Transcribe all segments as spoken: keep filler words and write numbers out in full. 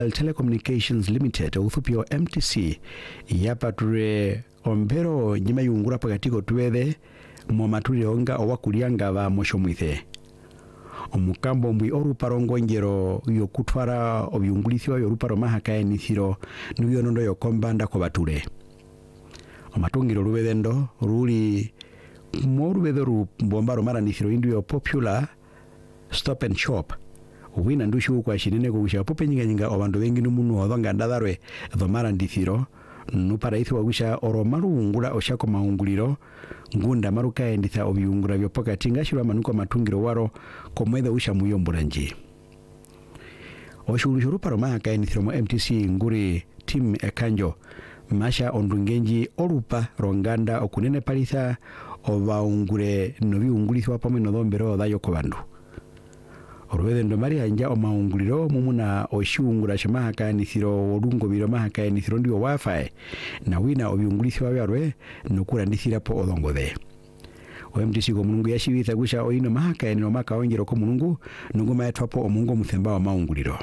Telecommunications Limited uthupio M T C yapature ombero njima yungura pakatiko tuwethe mwamaturi onga owakulianga ba mosho mwithe omukambo mbwi oruparongo ngero yokutwara obyungulithio yoruparo mahakae nithiro nuyo nondo yokombanda ko bature omatungiro ruwedendo ruli moruwedo ru bombaro mara nithiro indio popular stop and shop wina ndushu kwa shinene kuwisha pope nyinga nyinga obandu bengi numunu odonga ndadarwe dhomara ndithiro nupara ithi wagusha oromaru ungula oshako maunguliro ngunda maruka enditha obyungura byopoka tingashirwa manuko matungiro waro komwethe usha muyombura nji oshuru paro mahaka endithiro mo M T C nguri team ekanjo masha ondungenji orupa ronganda okunene palitha obaungure nobiungulithwa pamwe nodhombero dayo kobandu Orwede ndo mari anja omaunguliro mumuna oshungura shimahaka nithiro olungo biro mahaka nithiro ndio wifi na wina obyungulithwa byarwe nokura nithira po odongode O M T C ko mungu yashibitha gusha oino mahaka eno maka ongero ko mungu nungoma yatwapo omungo muthemba wa maunguliro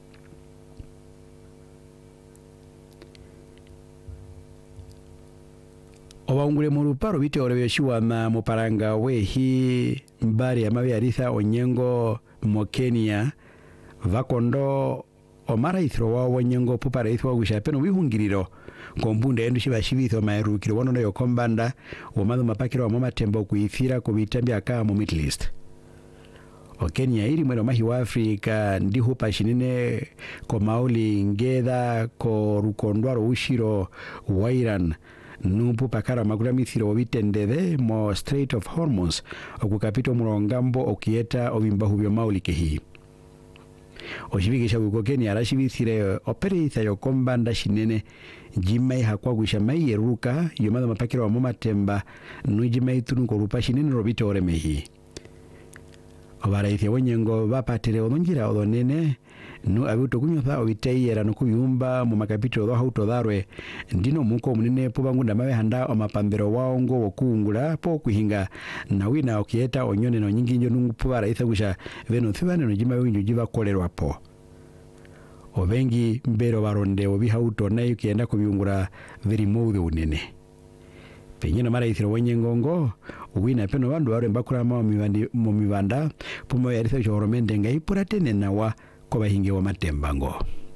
Obaungule mu ruparo bite orebeshiwa na muparanga wehi mbari amabe aritha onyengo mo Kenya vakondo omara ithro wa onyengo pupara ithwa gusha peno wihungiriro kombunde endu shiba shibitho maerukiro wono yo kombanda wamado mapakiro wa mama tembo kuithira kubitambi aka mu Middle East o Kenya iri mwero mahi wa Afrika ndihu pashinine ko mauli ngeda ko rukondwaro ushiro wa Iran Nupu pakara magura mithiro wabitendede mo Strait of Hormuz okukapito murongambo okieta obimbahu byo maulike hii Oshibigisha gukokeni arashibithire operitha yokombanda shinene jimai hakwa gusha mai eruka yomada mapakiro wa momatemba nujimai tunungo rupa shinene robite oremehi Obaraithia wenyengo bapatire odonjira odonene nu abuto kunyotha obiteyera no kubyumba mu makapito do hauto darwe ndino muko munene pobangunda mabe handa omapambero waongo okungula po kuhinga na wina okieta onyone no nyingi nyo nungu pobara ithagusha beno thibane no jima winju jiba kolerwa po obengi mbero baronde obi hauto na yukienda kubyungura very moude unene Penyina mara ithiro wenyengongo wina peno bandu bare mbakura ma mu mibanda pumo yaritha joromende ngai puratene nawa ko bahinge wa matembango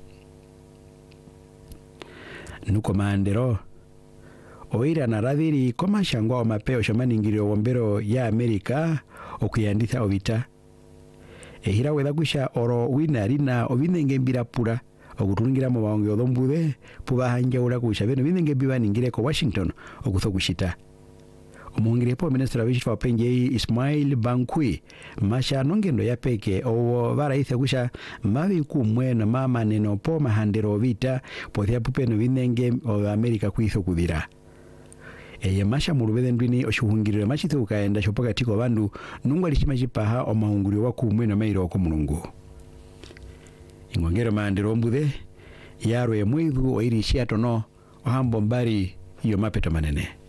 nuko mandero oira na radhiri koma shangwa wa mapeo shamaningiro wombero ya Amerika okuyanditha obita ehira weda gusha oro wina rina obinenge mbira pura okutungira mu baonge odombude puba hanje ura kusha beno binenge bibaningire ko Washington okuthokushita Omungire po minister wa bishi wa penje Ismail Bankui masha nongendo ya peke o baraitha gusha mabi kumwe na mama neno po mahandero vita pothia pupeno binenge o Amerika kuitho kudira Eye masha murubede ndwini oshuhungirira machitho ukaenda shopoka tiko bandu nungwa lishimajipaha o mahunguri wa kumwe na mairo ko mulungu Ingongero maandero mbude yarwe mwithu oiri shiatono ohambo mbari yo mapeto manene